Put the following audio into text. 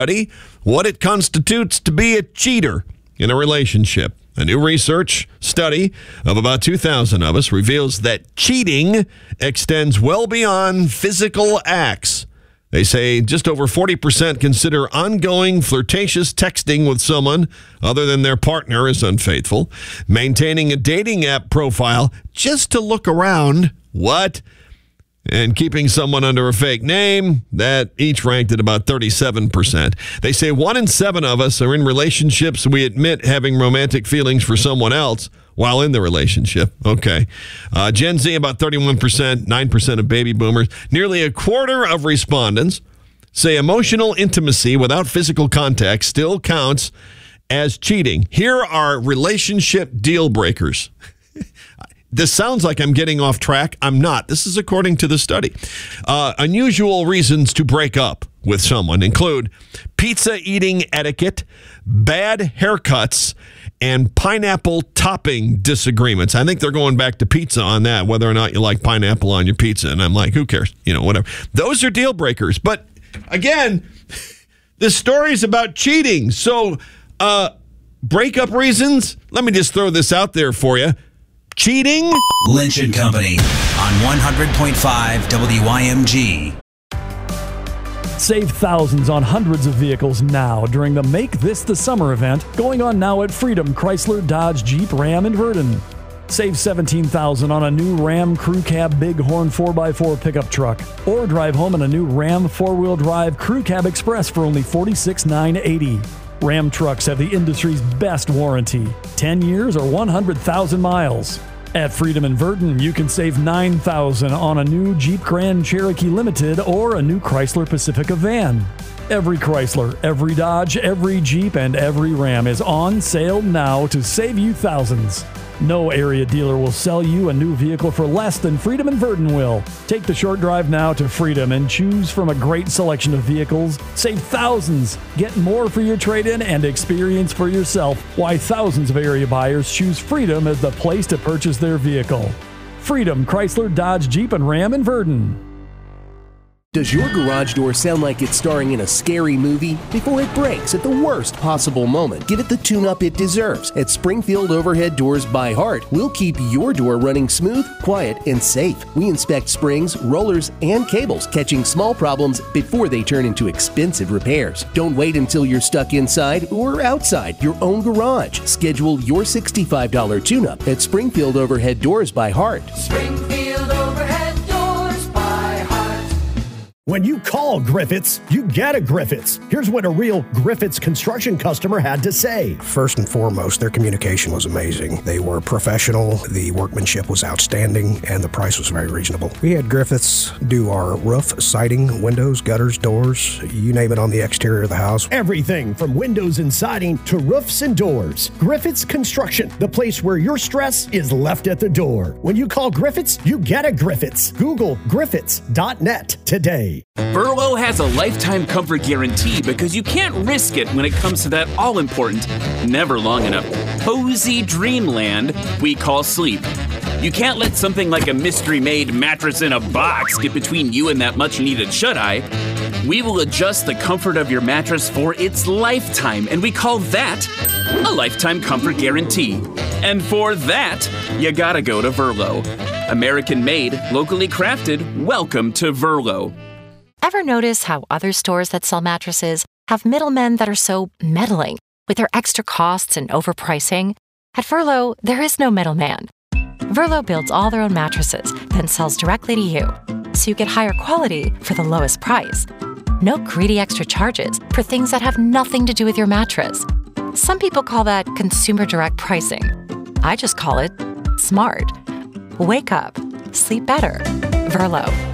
study what it constitutes to be a cheater in a relationship. A new research study of about 2,000 of us reveals that cheating extends well beyond physical acts. They say just over 40% consider ongoing flirtatious texting with someone other than their partner is unfaithful. Maintaining a dating app profile just to look around. What? And keeping someone under a fake name, that each ranked at about 37%. They say 1 in 7 of us are in relationships we admit having romantic feelings for someone else while in the relationship. Okay. Gen Z, about 31%, 9% of baby boomers. Nearly a quarter of respondents say emotional intimacy without physical contact still counts as cheating. Here are relationship deal breakers. This sounds like I'm getting off track. I'm not. This is according to the study. Unusual reasons to break up with someone include pizza eating etiquette, bad haircuts, and pineapple topping disagreements. I think they're going back to pizza on that, whether or not you like pineapple on your pizza. And I'm like, who cares? You know, whatever. Those are deal breakers. But again, this story is about cheating. So breakup reasons, let me just throw this out there for you. Cheating? Lynch and Company on 100.5 WIMG. Save thousands on hundreds of vehicles now during the Make This the Summer event going on now at Freedom Chrysler Dodge Jeep Ram in Verdon. Save $17,000 on a new Ram Crew Cab Bighorn 4x4 pickup truck, or drive home in a new Ram 4-wheel drive Crew Cab Express for only $46,980. Ram trucks have the industry's best warranty, 10 years or 100,000 miles. At Freedom in Verdon, you can save $9,000 on a new Jeep Grand Cherokee Limited or a new Chrysler Pacifica van. Every Chrysler, every Dodge, every Jeep, and every Ram is on sale now to save you thousands. No area dealer will sell you a new vehicle for less than Freedom in Verdon will. Take the short drive now to Freedom and choose from a great selection of vehicles. Save thousands. Get more for your trade-in and experience for yourself why thousands of area buyers choose Freedom as the place to purchase their vehicle. Freedom Chrysler Dodge Jeep and Ram in Verdon. Does your garage door sound like it's starring in a scary movie? Before it breaks at the worst possible moment, give it the tune-up it deserves. At Springfield Overhead Doors by Heart, we'll keep your door running smooth, quiet, and safe. We inspect springs, rollers, and cables, catching small problems before they turn into expensive repairs. Don't wait until you're stuck inside or outside your own garage. Schedule your $65 tune-up at Springfield Overhead Doors by Heart. Springfield Overhead Doors by Heart. When you call Griffiths, you get a Griffiths. Here's what a real Griffiths construction customer had to say. First and foremost, their communication was amazing. They were professional, the workmanship was outstanding, and the price was very reasonable. We had Griffiths do our roof, siding, windows, gutters, doors, you name it on the exterior of the house. Everything from windows and siding to roofs and doors. Griffiths Construction, the place where your stress is left at the door. When you call Griffiths, you get a Griffiths. Google griffiths.net today. Verlo has a lifetime comfort guarantee because you can't risk it when it comes to that all-important, never long enough, cozy dreamland we call sleep. You can't let something like a mystery-made mattress in a box get between you and that much-needed shut-eye. We will adjust the comfort of your mattress for its lifetime, and we call that a lifetime comfort guarantee. And for that, you gotta go to Verlo. American-made, locally crafted, welcome to Verlo. Ever notice how other stores that sell mattresses have middlemen that are so meddling with their extra costs and overpricing? At Verlo, there is no middleman. Verlo builds all their own mattresses, then sells directly to you, so you get higher quality for the lowest price. No greedy extra charges for things that have nothing to do with your mattress. Some people call that consumer direct pricing. I just call it smart. Wake up. Sleep better. Verlo.